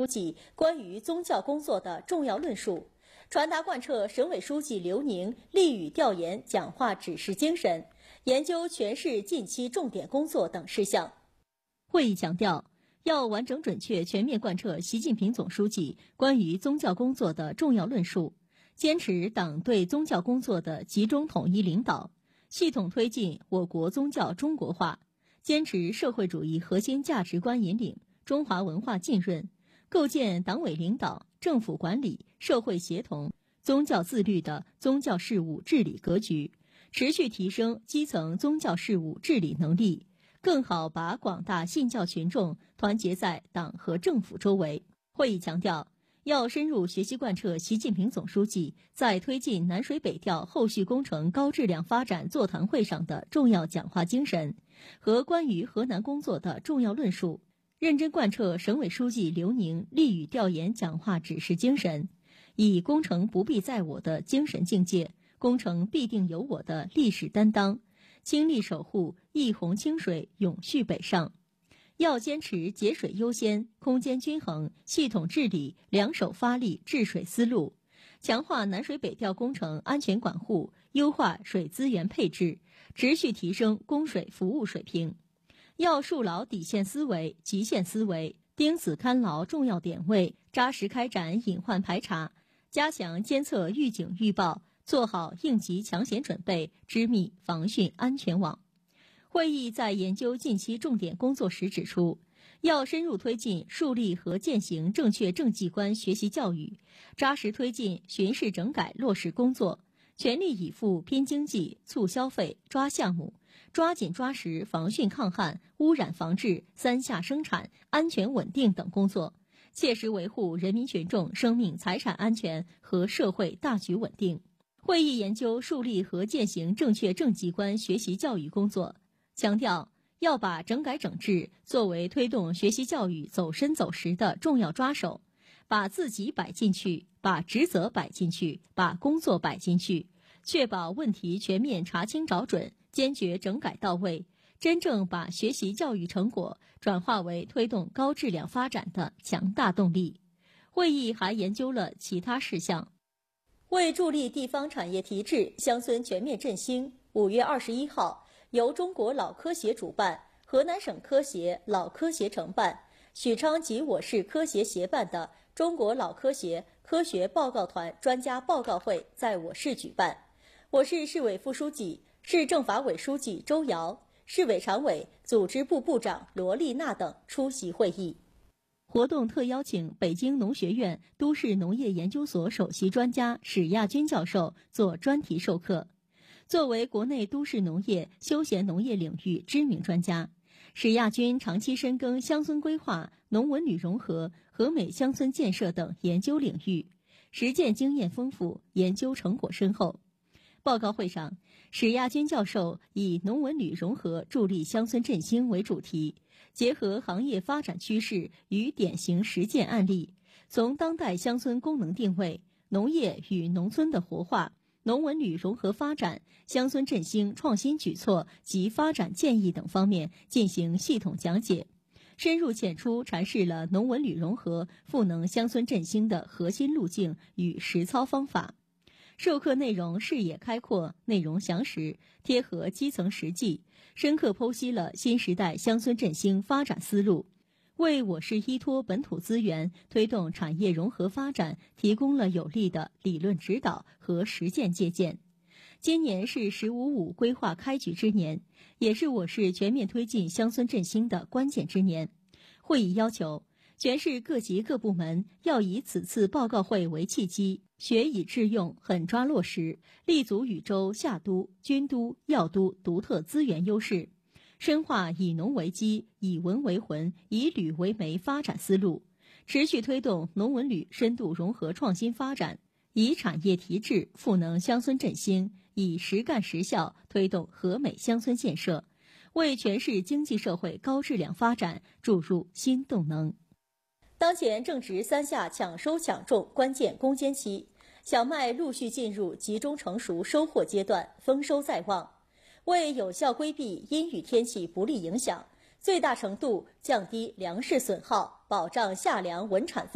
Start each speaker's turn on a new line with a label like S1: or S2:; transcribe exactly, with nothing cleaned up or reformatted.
S1: 记关于宗教工作的重要论述，传达贯彻省委书记刘宁利与调研讲话指示精神，研究全市近期重点工作等事项。会议强调，要完整准确全面贯彻习近平总书记关于宗教工作的重要论述，坚持党对宗教工作的集中统一领导，系统推进我国宗教中国化，坚持社会主义核心价值观引领，中华文化浸润，构建党委领导、政府管理、社会协同、宗教自律的宗教事务治理格局，持续提升基层宗教事务治理能力，更好把广大信教群众团结在党和政府周围。会议强调，要深入学习贯彻习近平总书记在推进南水北调后续工程高质量发展座谈会上的重要讲话精神和关于河南工作的重要论述，认真贯彻省委书记刘宁利与调研讲话指示精神，以工程不必在我的精神境界，工程必定有我的历史担当，倾力守护一泓清水永续北上。要坚持节水优先、空间均衡、系统治理两手发力治水思路，强化南水北调工程安全管护，优化水资源配置，持续提升供水服务水平。要树牢底线思维、极限思维，盯死看牢重要点位，扎实开展隐患排查，加强监测预警预报，做好应急抢险准备，织密防汛安全网。会议在研究近期重点工作时指出，要深入推进树立和践行正确政绩观学习教育，扎实推进巡视整改落实工作，全力以赴拼经济、促消费、抓项目，抓紧抓实防汛抗旱、污染防治、三下生产、安全稳定等工作，切实维护人民群众生命财产安全和社会大局稳定。会议研究树立和践行正确政绩观学习教育工作，强调要把整改整治作为推动学习教育走深走实的重要抓手，把自己摆进去，把职责摆进去，把工作摆进去，确保问题全面查清找准，坚决整改到位，真正把学习教育成果转化为推动高质量发展的强大动力。会议还研究了其他事项。为助力地方产业提质、乡村全面振兴，五月二十一号，由中国脑科协主办，河南省科协、脑科协承办，许昌及我市科协协办的中国脑科协科学报告团专家报告会在我市举办。我市市委副书记、市政法委书记周瑶、市委常委、组织部部长罗丽娜等出席会议。活动特邀请北京农学院都市农业研究所首席专家史亚军教授做专题授课。作为国内都市农业、休闲农业领域知名专家，史亚军长期深耕乡村规划、农文旅融合、和美乡村建设等研究领域，实践经验丰富，研究成果深厚。报告会上，史亚军教授以农文旅融合助力乡村振兴为主题，结合行业发展趋势与典型实践案例，从当代乡村功能定位、农业与农村的活化、农文旅融合发展、乡村振兴创新举措及发展建议等方面进行系统讲解，深入浅出阐释了农文旅融合赋能乡村振兴的核心路径与实操方法。授课内容视野开阔，内容详实，贴合基层实际，深刻剖析了新时代乡村振兴发展思路，为我市依托本土资源推动产业融合发展提供了有力的理论指导和实践借鉴。今年是“十五五”规划开局之年，也是我市全面推进乡村振兴的关键之年。会议要求，全市各级各部门要以此次报告会为契机，学以致用，狠抓落实，立足禹州、夏都、军都、药都独特资源优势，深化以农为基、以文为魂、以旅为媒发展思路，持续推动农文旅深度融合创新发展，以产业提质赋能乡村振兴，以实干实效推动和美乡村建设，为全市经济社会高质量发展注入新动能。当前正值三下抢收抢种关键攻坚期，小麦陆续进入集中成熟收获阶段，丰收在望。为有效规避阴雨天气不利影响，最大程度降低粮食损耗，保障夏粮稳产